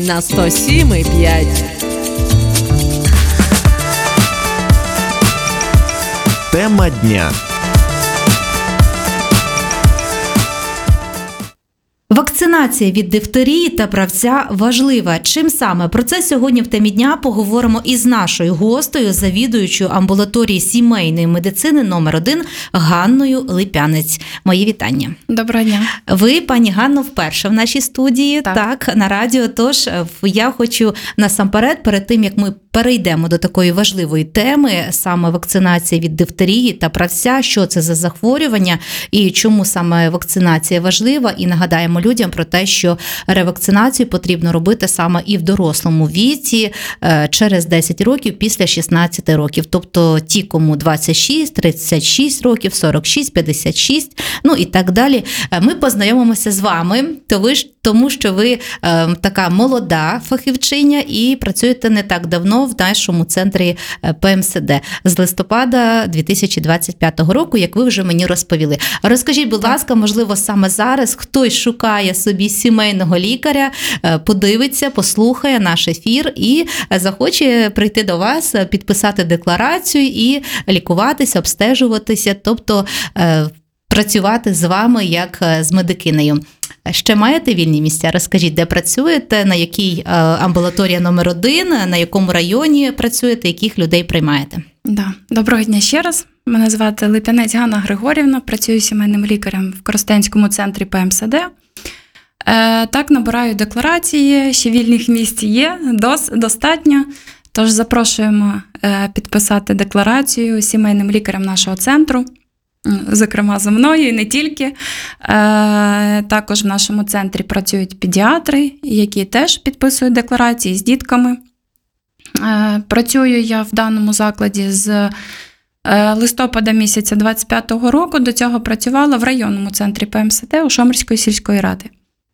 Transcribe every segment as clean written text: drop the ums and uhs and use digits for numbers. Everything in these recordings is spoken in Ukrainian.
На 107,5. Тема дня. Вакцинація від дифтерії та правця важлива. Чим саме? Про це сьогодні в темі дня поговоримо із нашою гостею, завідуючою амбулаторії сімейної медицини номер 1 Ганною Липянець. Мої вітання. Доброго дня. Ви, пані Ганно, вперше в нашій студії, так на радіо. Тож я хочу насамперед, перед тим, як ми перейдемо до такої важливої теми, саме вакцинація від дифтерії та правця, що це за захворювання і чому саме вакцинація важлива, і нагадаємо людям про те, що ревакцинацію потрібно робити саме і в дорослому віці через 10 років після 16 років. Тобто ті, кому 26, 36 років, 46, 56, ну і так далі. Ми познайомимося з вами, тому що ви така молода фахівчиня і працюєте не так давно в нашому центрі ПМСД з листопада 2025 року, як ви вже мені розповіли. Розкажіть, будь ласка, можливо, саме зараз хтось шукає собі сімейного лікаря, подивиться, послухає наш ефір і захоче прийти до вас, підписати декларацію і лікуватися, обстежуватися, тобто працювати з вами як з медикинею. Ще маєте вільні місця? Розкажіть, де працюєте, на якій амбулаторія номер 1, на якому районі працюєте, яких людей приймаєте? Да. Доброго дня ще раз. Мене звати Липянець Ганна Григорівна, працюю сімейним лікарем в Коростенському центрі ПМСД. Так, набираю декларації, ще вільних місць є, достатньо. Тож запрошуємо підписати декларацію сімейним лікарем нашого центру. Зокрема, за мною і не тільки. Також в нашому центрі працюють педіатри, які теж підписують декларації з дітками. Працюю я в даному закладі з листопада місяця 25-го року. До цього працювала в районному центрі ПМСД у Житомирської сільської ради.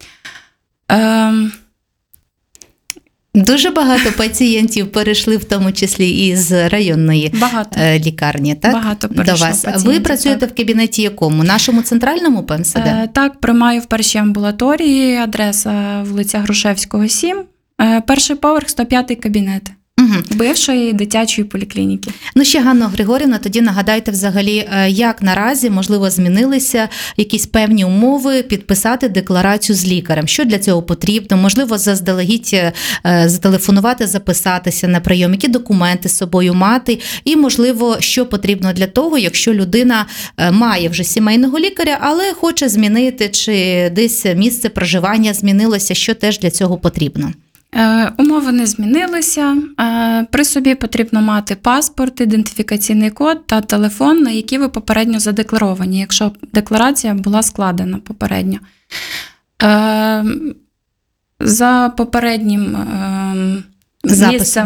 Дуже багато пацієнтів перейшли, в тому числі і з районної лікарні, так? Багато до вас. Ви працюєте в кабінеті якому? Нашому центральному ПМСД? Так, приймаю в першій амбулаторії, адреса вулиця Грушевського, 7, перший поверх, 105-й кабінет. Бившої дитячої поліклініки. Ну ще, Ганно Григорівна, тоді нагадайте взагалі, як наразі, можливо, змінилися якісь певні умови підписати декларацію з лікарем. Що для цього потрібно? Можливо, заздалегідь зателефонувати, записатися на прийом, які документи з собою мати і, можливо, що потрібно для того, якщо людина має вже сімейного лікаря, але хоче змінити, чи десь місце проживання змінилося, що теж для цього потрібно? Умови не змінилися. При собі потрібно мати паспорт, ідентифікаційний код та телефон, на які ви попередньо задекларовані, якщо декларація була складена попередньо. За попереднім місцем